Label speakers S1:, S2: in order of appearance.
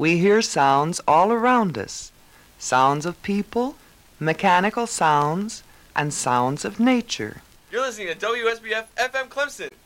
S1: We hear sounds all around us. Sounds of people, mechanical sounds, and sounds of nature.
S2: You're listening to WSBF FM Clemson.